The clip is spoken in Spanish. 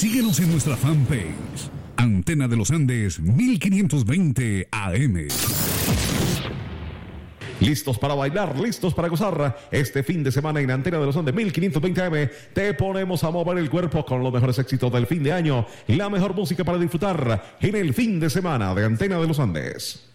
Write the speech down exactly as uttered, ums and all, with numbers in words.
Síguenos en nuestra fanpage, Antena de los Andes mil quinientos veinte A M. Listos para bailar, listos para gozar. Este fin de semana en Antena de los Andes mil quinientos veinte A M te ponemos a mover el cuerpo con los mejores éxitos del fin de año y la mejor música para disfrutar en el fin de semana de Antena de los Andes.